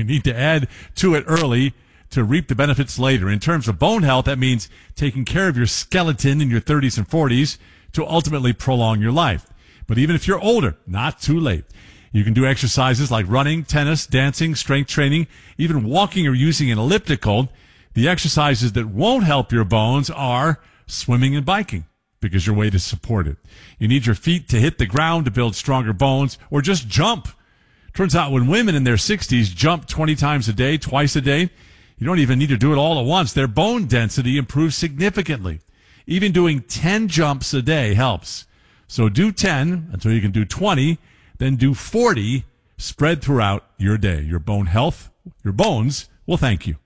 You need to add to it early to reap the benefits later. In terms of bone health, that means taking care of your skeleton in your 30s and 40s to ultimately prolong your life. But even if you're older, not too late. You can do exercises like running, tennis, dancing, strength training, even walking or using an elliptical. The exercises that won't help your bones are swimming and biking, because your weight is supported. You need your feet to hit the ground to build stronger bones, or just jump. Turns out when women in their 60s jump 20 times a day, twice a day, you don't even need to do it all at once. Their bone density improves significantly. Even doing 10 jumps a day helps. So do 10 until you can do 20, then do 40 spread throughout your day. Your bone health, your bones will thank you.